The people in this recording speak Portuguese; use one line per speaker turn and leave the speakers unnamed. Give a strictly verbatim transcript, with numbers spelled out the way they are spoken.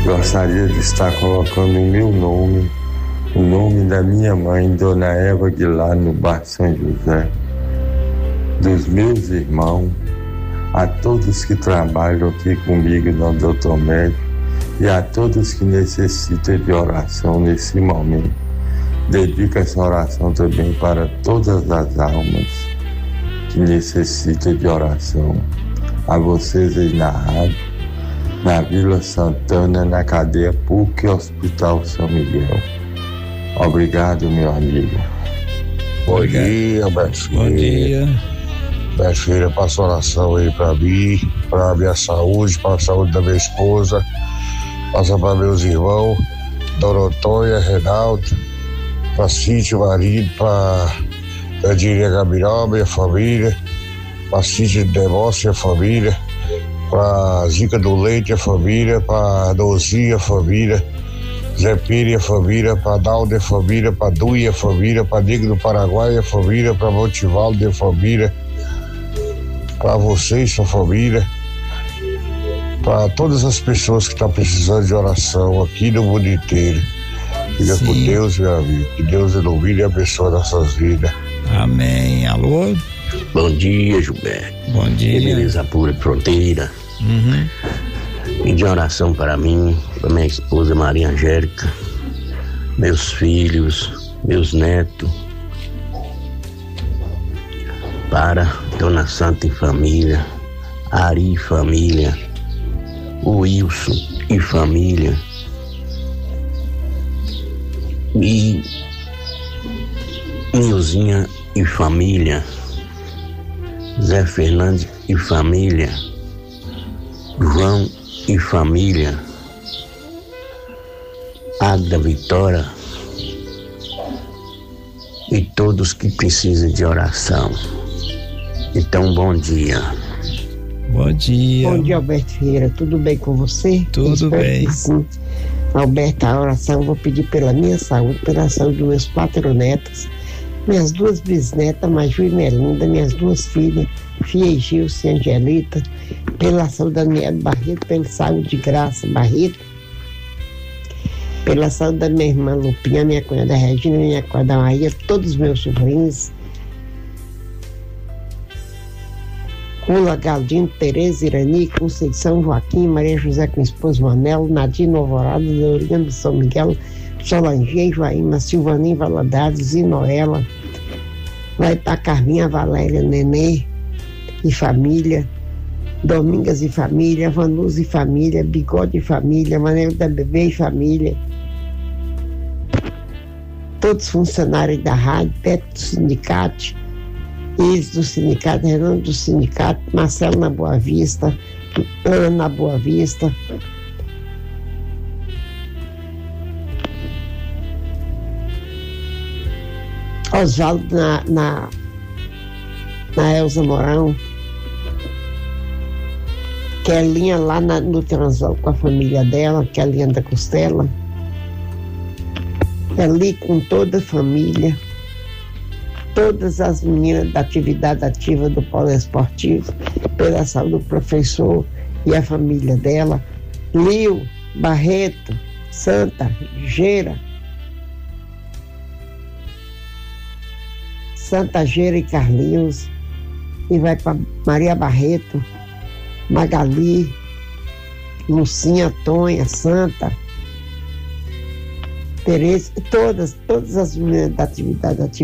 Gostaria de estar colocando o meu nome, o nome da minha mãe, Dona Eva Aguilar, no bairro São José, dos meus irmãos, a todos que trabalham aqui comigo no doutor Médico e a todos que necessitam de oração nesse momento. Dedico essa oração também para todas as almas que necessitam de oração. A vocês aí na rádio, na Vila Santana, na cadeia P U C Hospital São Miguel. Obrigado, meu amigo.
Bom Obrigado. dia, Beto.
Bom dia.
Minha filha, passa oração aí pra mim, pra minha saúde, pra a saúde da minha esposa, passa pra meus irmãos, Dona Antônia, Reinaldo, pra Cíntia, marido, pra Candirinha Gabriel, minha família, pra Cíntia Demócio, minha família, pra Zica do Leite, a família, pra Dozinha, a família, Zé Pires, a família, pra Dalda, a família, pra Duia, a família, pra Digo do Paraguai, a família, pra Montevaldo, a família, para vocês, sua família, para todas as pessoas que estão precisando de oração aqui no mundo inteiro. Fica Sim. com Deus, meu amigo. Que Deus ilumine e abençoe nossas vidas.
Amém. Alô?
Bom dia, Gilberto.
Bom dia.
Beleza pura fronteira.
Uhum.
E de oração para mim, para minha esposa Maria Angélica, meus filhos, meus netos, para Dona Santa e família, Ari e família, o Wilson e família, e Nilzinha e família, Zé Fernandes e família, João e família, Águeda Vitória e todos que precisam de oração. Então, bom dia.
Bom dia.
Bom dia, Alberto Vieira. Tudo bem com você?
Tudo bem.
Sim. Alberto, a oração eu vou pedir pela minha saúde, pela saúde dos meus quatro netos, minhas duas bisnetas, Maju e Melinda, minhas duas filhas, Fia e Gilce e Angelita, pela saúde da minha Barreto, pela saúde de Graça Barreto, pela saúde da minha irmã Lupinha, minha cunhada Regina, minha cunhada Maria, todos os meus sobrinhos, Cula, Galdino, Tereza, Irani, Conceição, Joaquim, Maria José com esposo Manelo, Nadine Alvorada, Leoriano São Miguel, Solange, Joaíma, Silvaninha Valadares e Noela. Vai estar Carminha, Valéria, Nenê e família, Domingas e família, Vanusa e família, Bigode e família, Manelo da Bebê e família. Todos funcionários da rádio, Beto do sindicato, Iris do sindicato, Renan do sindicato, Marcelo na Boa Vista, Ana na Boa Vista. Oswaldo na, na, na Elza Mourão. Kelinha lá na, no Transal com a família dela, Kelinha da Costela. Ali com toda a família. Todas as meninas da atividade ativa do Polo Esportivo, pela saúde do professor e a família dela, Lio, Barreto, Santa, Gera, Santa Gera e Carlinhos, e vai para Maria Barreto, Magali, Lucinha, Tonha, Santa, Tereza, todas, todas as meninas da atividade ativa